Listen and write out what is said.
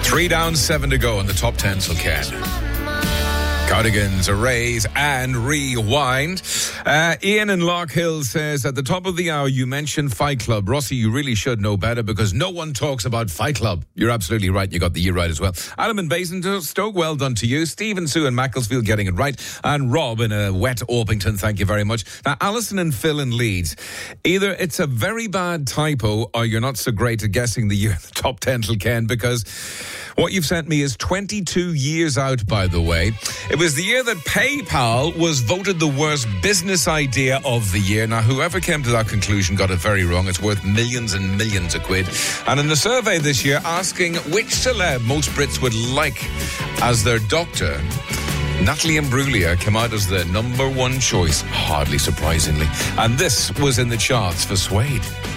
3 down, 7 to go on the top 10 till Ken. Cardigans, Arrays, and Rewind. Ian in Lock Hill says, at the top of the hour, you mentioned Fight Club. Rossi, you really should know better because no one talks about Fight Club. You're absolutely right. You got the year right as well. Adam in Basingstoke, well done to you. Stephen Sue in Macclesfield getting it right. And Rob in a wet Orpington, thank you very much. Now, Alison and Phil in Leeds. Either it's a very bad typo or you're not so great at guessing the year in the top 10 till Ken, because what you've sent me is 22 years out, by the way. It was the year that PayPal was voted the worst business idea of the year. Now, whoever came to that conclusion got it very wrong. It's worth millions and millions of quid. And in a survey this year asking which celeb most Brits would like as their doctor, Natalie Imbruglia came out as the number one choice, hardly surprisingly. And this was in the charts for Suede.